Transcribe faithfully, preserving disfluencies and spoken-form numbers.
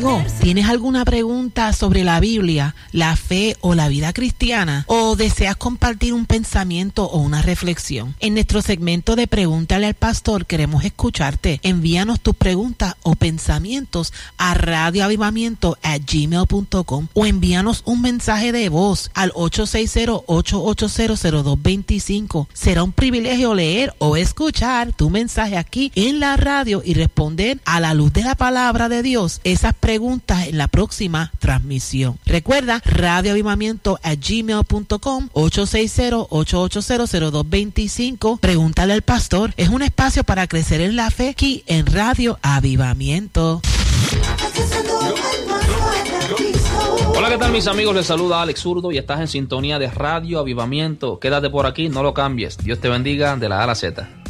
Amigo, ¿tienes alguna pregunta sobre la Biblia, la fe o la vida cristiana? ¿O deseas compartir un pensamiento o una reflexión? En nuestro segmento de Pregúntale al Pastor queremos escucharte. Envíanos tus preguntas o pensamientos a radioavivamiento arroba gmail punto com o envíanos un mensaje de voz al ocho seis cero, ocho ocho cero, cero dos dos cinco. Será un privilegio leer o escuchar tu mensaje aquí en la radio y responder a la luz de la palabra de Dios esas preguntas en la próxima transmisión. Recuerda, radioavivamiento arroba gmail punto com, ocho seis cero, ocho ocho cero, cero dos dos cinco. Pregúntale al Pastor. Es un espacio para crecer en la fe aquí en Radio Avivamiento. Hola, ¿qué tal mis amigos? Les saluda Alex Zurdo y estás en sintonía de Radio Avivamiento. Quédate por aquí, no lo cambies. Dios te bendiga de la A a la Z.